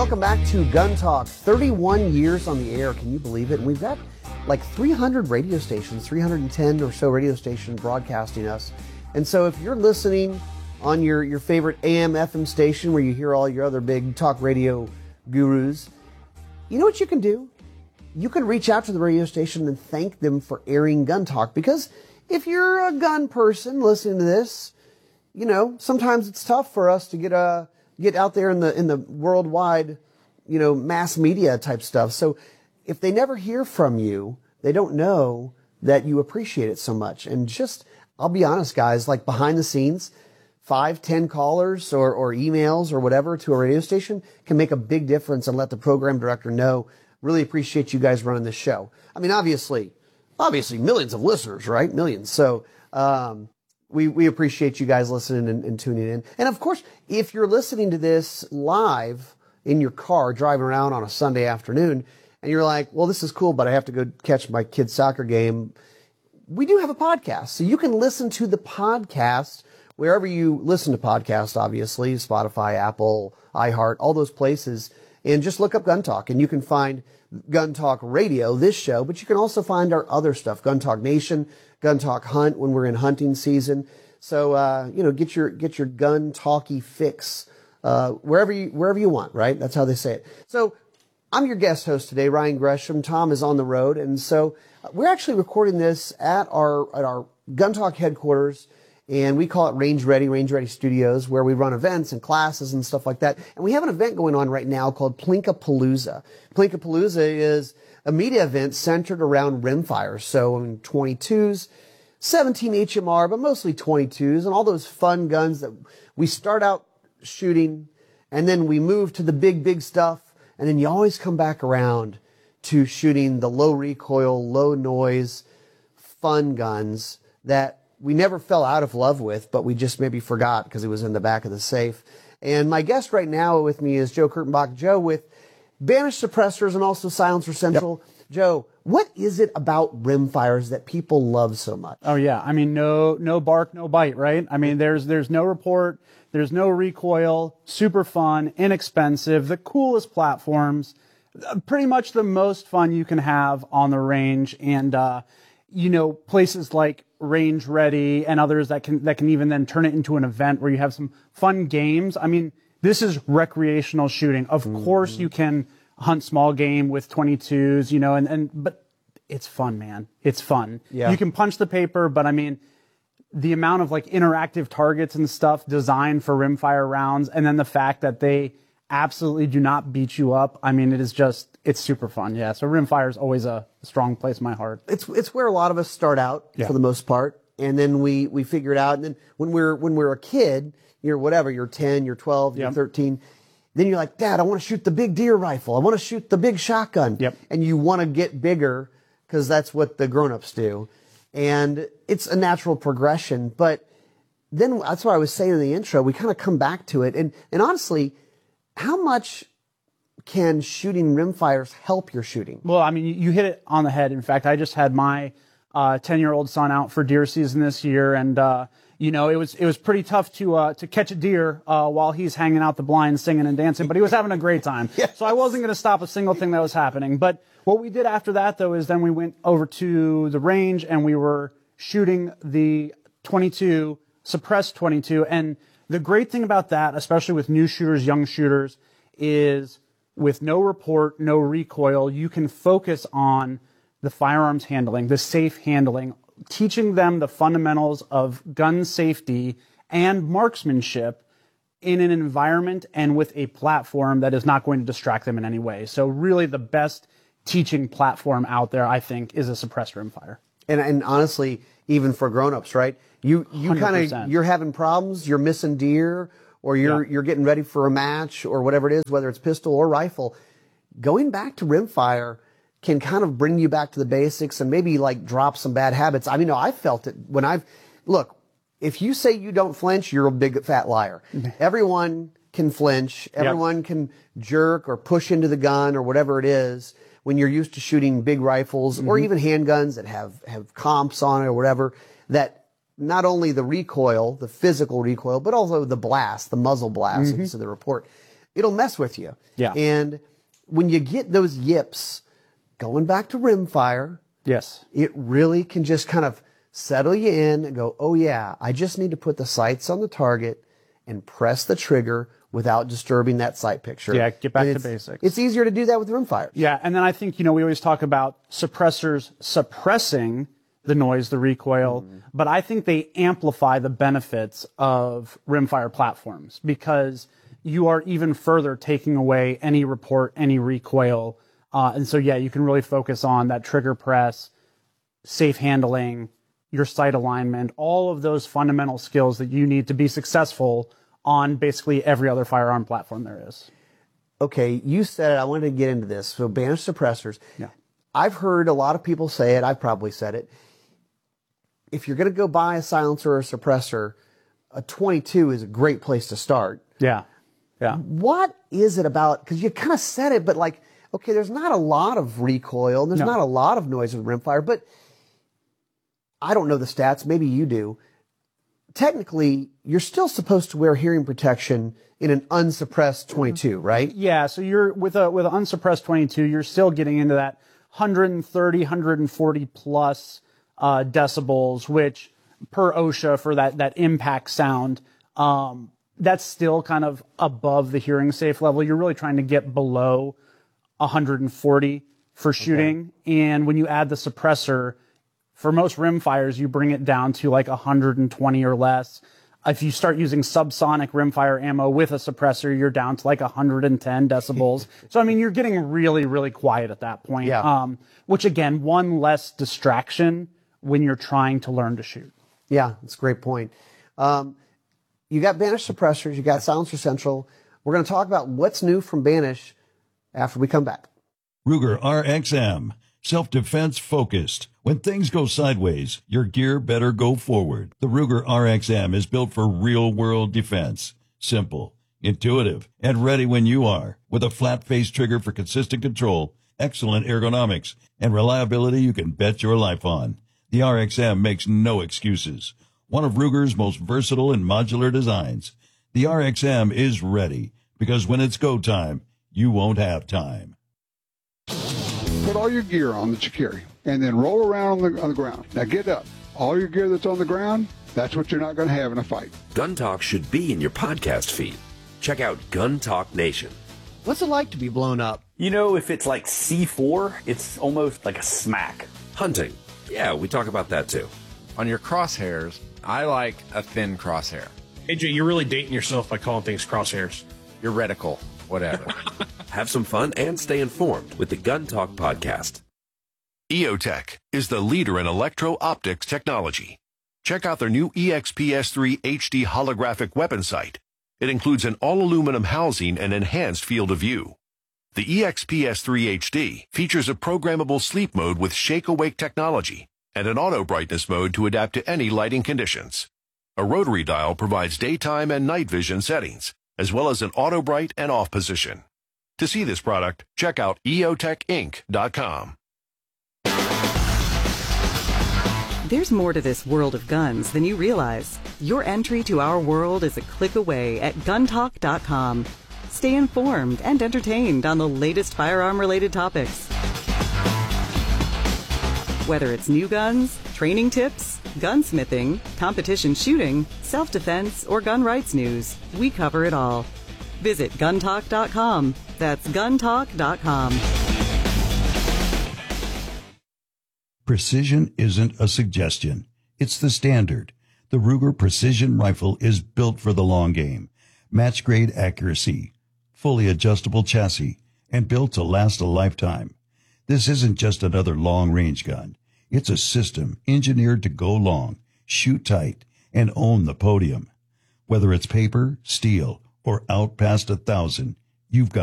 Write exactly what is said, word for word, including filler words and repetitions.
welcome back to Gun Talk. thirty-one years on the air, can you believe it? And we've got like three hundred radio stations, three hundred ten or so radio stations broadcasting us. And so if you're listening on your, your favorite A M F M station where you hear all your other big talk radio gurus, you know what you can do? You can reach out to the radio station and thank them for airing Gun Talk. Because if you're a gun person listening to this, you know, sometimes it's tough for us to get a get out there in the in the worldwide, you know, mass media type stuff. So if they never hear from you, they don't know that you appreciate it so much. And just, I'll be honest, guys, like behind the scenes, five, ten callers or, or emails or whatever to a radio station can make a big difference and let the program director know, really appreciate you guys running this show. I mean, obviously, obviously millions of listeners, right? Millions. So, um, We we appreciate you guys listening and, and tuning in. And of course, if you're listening to this live in your car, driving around on a Sunday afternoon, and you're like, well, this is cool, but I have to go catch my kid's soccer game, we do have a podcast. So you can listen to the podcast wherever you listen to podcasts, obviously, Spotify, Apple, iHeart, all those places. And just look up Gun Talk, and you can find Gun Talk Radio, this show, but you can also find our other stuff, Gun Talk Nation, Gun Talk Hunt when we're in hunting season. So, uh, you know, get your, get your gun talky fix, uh, wherever you, wherever you want, right? That's how they say it. So I'm your guest host today, Ryan Gresham. Tom is on the road. And so we're actually recording this at our, at our Gun Talk headquarters. And we call it Range Ready, Range Ready Studios, where we run events and classes and stuff like that. And we have an event going on right now called Plinkapalooza. Plinkapalooza is a media event centered around rimfires. So, I mean, twenty-twos, seventeen H M R, but mostly twenty-twos, and all those fun guns that we start out shooting, and then we move to the big, big stuff, and then you always come back around to shooting the low recoil, low noise, fun guns that we never fell out of love with, but we just maybe forgot because it was in the back of the safe. And my guest right now with me is Joe Kurtenbach. Joe with Banish Suppressors and also Silencer Central. Yep. Joe, what is it about rimfires that people love so much? Oh yeah, I mean, no, no bark, no bite, right? I mean, there's there's no report, there's no recoil, super fun, inexpensive, the coolest platforms, pretty much the most fun you can have on the range, and uh, you know, places like Range Ready and others that can that can even then turn it into an event where you have some fun games. I mean, this is recreational shooting. Of mm-hmm. course, you can hunt small game with twenty-twos, you know, and, and but it's fun, man. It's fun. Yeah. You can punch the paper, but I mean, the amount of like interactive targets and stuff designed for rimfire rounds, and then the fact that they absolutely do not beat you up. I mean, it is just, it's super fun. Yeah. So rimfire is always a strong place in my heart. It's, it's where a lot of us start out yeah. for the most part. And then we, we figure it out. And then when we're, when we're a kid, you're whatever, you're ten, you're twelve, you're yep. thirteen. Then you're like, Dad, I want to shoot the big deer rifle. I want to shoot the big shotgun. Yep. And you want to get bigger because that's what the grown-ups do. And it's a natural progression. But then that's what I was saying in the intro. We kind of come back to it. And, and honestly, how much can shooting rimfires help your shooting? Well, I mean, you hit it on the head. In fact, I just had my uh, ten-year-old son out for deer season this year, and uh, you know, it was it was pretty tough to uh, to catch a deer uh, while he's hanging out the blinds, singing and dancing. But he was having a great time, yes. So I wasn't going to stop a single thing that was happening. But what we did after that, though, is then we went over to the range and we were shooting the twenty-two, suppressed twenty-two, and the great thing about that, especially with new shooters, young shooters, is with no report, no recoil, you can focus on the firearms handling, the safe handling, teaching them the fundamentals of gun safety and marksmanship in an environment and with a platform that is not going to distract them in any way. So really the best teaching platform out there, I think, is a suppressed rimfire. And, and honestly, even for grown-ups, right? You you kind of you're having problems, you're missing deer, or you're yeah. you're getting ready for a match or whatever it is, whether it's pistol or rifle. Going back to rimfire can kind of bring you back to the basics and maybe like drop some bad habits. I mean, no, I felt it when I've look. If you say you don't flinch, you're a big fat liar. Everyone can flinch. Everyone yep. can jerk or push into the gun or whatever it is when you're used to shooting big rifles mm-hmm. or even handguns that have have comps on it or whatever that. Not only the recoil, the physical recoil, but also the blast, the muzzle blast, mm-hmm. so the report. it'll mess with you. Yeah. And when you get those yips, going back to rimfire, yes, it really can just kind of settle you in and go, oh yeah, I just need to put the sights on the target and press the trigger without disturbing that sight picture. Yeah, get back and to it's, basics. It's easier to do that with rimfire. Yeah, and then I think, you know, we always talk about suppressors suppressing the noise, the recoil, mm. but I think they amplify the benefits of rimfire platforms because you are even further taking away any report, any recoil. Uh, and so, yeah, you can really focus on that trigger press, safe handling, your sight alignment, all of those fundamental skills that you need to be successful on basically every other firearm platform there is. Okay, you said it. I wanted to get into this. So banished suppressors. Yeah. I've heard a lot of people say it. I've probably said it. If you're going to go buy a silencer or a suppressor, a twenty-two is a great place to start. Yeah. Yeah. What is it about? Because you kind of said it, but like, okay, there's not a lot of recoil. There's No. not a lot of noise with rimfire, but I don't know the stats. Maybe you do. Technically, you're still supposed to wear hearing protection in an unsuppressed twenty-two, right? Yeah. So you're with a with an unsuppressed twenty-two, you're still getting into that one thirty, one forty plus uh, decibels, which per OSHA for that that impact sound, um, that's still kind of above the hearing safe level. You're really trying to get below one forty for shooting, okay. And when you add the suppressor, for most rimfires, you bring it down to like one twenty or less. If you start using subsonic rimfire ammo with a suppressor, you're down to like one ten decibels. So, I mean, you're getting really, really quiet at that point. Yeah. Um, which, again, one less distraction when you're trying to learn to shoot. Yeah, that's a great point. Um, you got Banish suppressors. You got Silencer Central. We're going to talk about what's new from Banish after we come back. Ruger R X M. Self-defense focused. When things go sideways, your gear better go forward. The Ruger R X M is built for real-world defense. Simple, intuitive, and ready when you are. With a flat-face trigger for consistent control, excellent ergonomics, and reliability you can bet your life on. The R X M makes no excuses. One of Ruger's most versatile and modular designs. The R X M is ready, because when it's go time, you won't have time. Put all your gear on that you carry, and then roll around on the, on the ground. Now get up. All your gear that's on the ground, that's what you're not going to have in a fight. Gun Talk should be in your podcast feed. Check out Gun Talk Nation. What's it like to be blown up? You know, if it's like C four, it's almost like a smack. Hunting. Yeah, we talk about that too. On your crosshairs, I like a thin crosshair. A J, you're really dating yourself by calling things crosshairs. Your reticle, whatever. Have some fun and stay informed with the Gun Talk podcast. EOTech is the leader in electro-optics technology. Check out their new E X P S three H D holographic weapon sight. It includes an all-aluminum housing and enhanced field of view. The E X P S three H D features a programmable sleep mode with shake-awake technology and an auto-brightness mode to adapt to any lighting conditions. A rotary dial provides daytime and night vision settings, as well as an auto-bright and off position. To see this product, check out E O Tech Inc dot com. There's more to this world of guns than you realize. Your entry to our world is a click away at gun talk dot com. Stay informed and entertained on the latest firearm-related topics. Whether it's new guns, training tips, gunsmithing, competition shooting, self-defense, or gun rights news, we cover it all. Visit gun talk dot com. That's gun talk dot com. Precision isn't a suggestion. It's the standard. The Ruger Precision Rifle is built for the long game. Match-grade accuracy, fully adjustable chassis, and built to last a lifetime. This isn't just another long-range gun. It's a system engineered to go long, shoot tight, and own the podium. Whether it's paper, steel, or out past a thousand, you've got